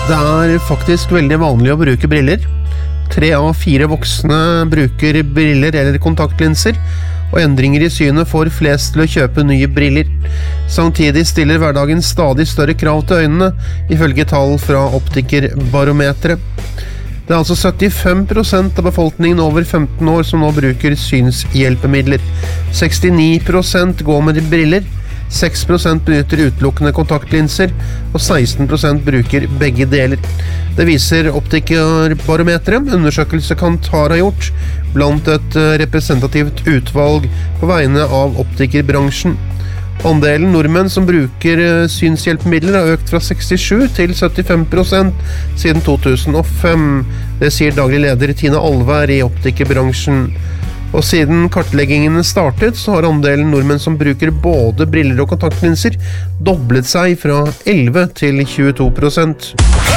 Det faktisk veldig vanlig å bruke briller. 3 av 4 voksne bruker briller eller kontaktlinser, og endringer i synet får flest til å kjøpe nye briller. Samtidig stiller hverdagen stadig større krav til øynene, ifølge tall fra Optikerbarometeret. Det altså 75% av befolkningen over 15 år som nå bruker synshjelpemidler. 69% går med briller, 6% benytter utelukkende kontaktlinser, og 16% bruker begge deler. Det viser Optikerbarometeret, undersøkelse Kantar har gjort blant et representativt utvalg på vegne av optikerbransjen. Andelen nordmenn som bruker synshjelpemidler har økt fra 67 til 75% siden 2005. Det sier daglig leder Tina Alvær i optikerbransjen. Og siden kartleggingene startet, så har andelen nordmenn som bruker både briller og kontaktlinser doblet seg fra 11 til 22%.